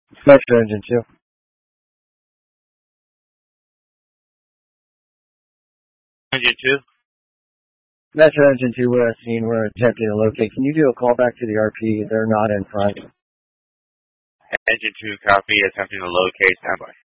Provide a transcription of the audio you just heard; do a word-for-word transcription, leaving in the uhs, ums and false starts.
Metro Engine two. Engine two. Metro Engine two, we're at scene. We're attempting to locate. Can you do a call back to the R P? They're not in front. Engine two, copy. Attempting to locate. Standby.